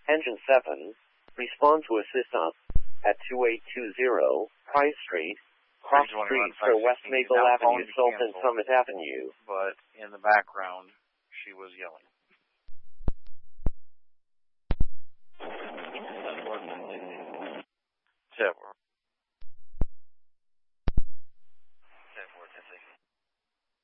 Engine 7, respond to assist us at 2820 Price Street, cross street for West Maple Avenue, Sultan Summit Avenue. But in the background, she was yelling.